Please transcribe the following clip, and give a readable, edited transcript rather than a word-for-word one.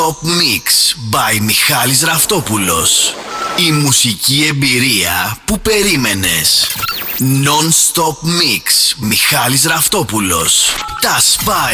Non-stop mix by Μιχάλης Ραφτόπουλος. Η μουσική εμπειρία που περίμενες. Non-stop mix Μιχάλης Ραφτόπουλος. Τα Spice